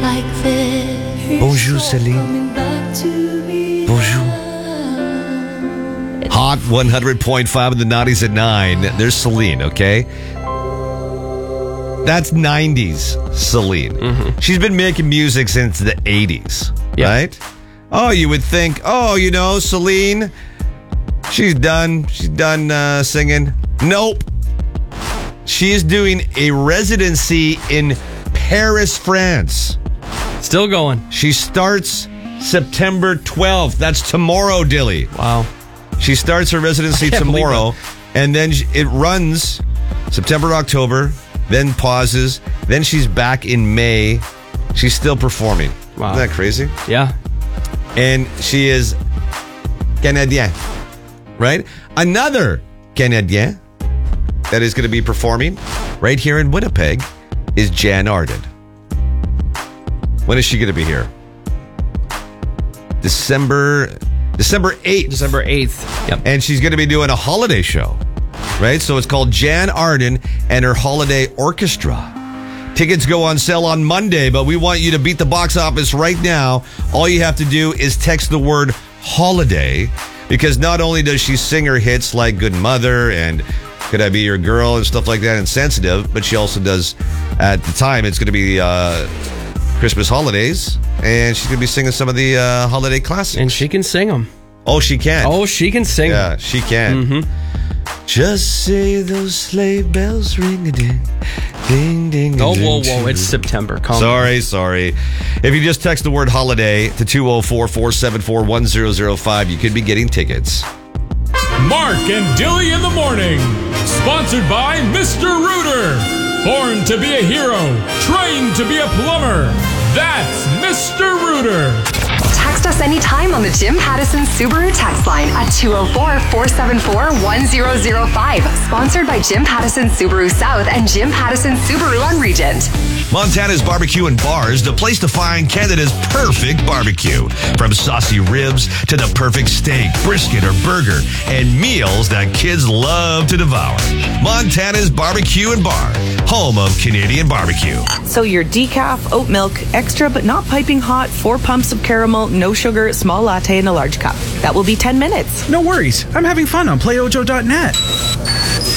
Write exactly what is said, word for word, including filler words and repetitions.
Bonjour, Celine. Bonjour. Hot one hundred point five in the nineties at nine. There's Celine, okay? That's nineties Celine. Mm-hmm. She's been making music since the eighties, yep. Right? Oh, you would think, oh, you know, Celine, she's done. She's done uh, singing. Nope. She is doing a residency in Paris, France. Still going. She starts September twelfth. That's tomorrow, Dilly. Wow. She starts her residency tomorrow, and then it runs September, October, then pauses. Then she's back in May. She's still performing. Wow. Isn't that crazy? Yeah. And she is Canadian, right? Another Canadian that is going to be performing right here in Winnipeg is Jan Arden. When is she going to be here? December December eighth. December eighth. Yep. And she's going to be doing a holiday show, right? So it's called Jan Arden and her Holiday Orchestra. Tickets go on sale on Monday, but we want you to beat the box office right now. All you have to do is text the word holiday, because not only does she sing her hits like Good Mother and Could I Be Your Girl and stuff like that and Sensitive, but she also does, at the time, it's going to be uh, Christmas holidays, and she's going to be singing some of the uh, holiday classics. And she can sing them. Oh, she can. Oh, she can sing Yeah, them. she can. Mm-hmm. Just say those sleigh bells ring-a-ding. Ding, ding, oh, ding, whoa, ding. whoa, it's September. Calm sorry, down. sorry. If you just text the word holiday to two oh four, four seven four, one oh oh five, you could be getting tickets. Mark and Dilly in the morning. Sponsored by Mister Rooter. Born to be a hero, trained to be a plumber. That's Mister Rooter. Text us anytime on the Jim Pattison Subaru text line at two oh four, four seven four, one oh oh five. Sponsored by Jim Pattison Subaru South and Jim Pattison Subaru on Regent. Montana's Barbecue and Bars, the place to find Canada's perfect barbecue. From saucy ribs to the perfect steak, brisket, or burger, and meals that kids love to devour. Montana's Barbecue and Bar, home of Canadian barbecue. So your decaf, oat milk, extra but not piping hot, four pumps of caramel, no sugar, small latte in a large cup. That will be ten minutes. No worries. I'm having fun on play ojo dot net.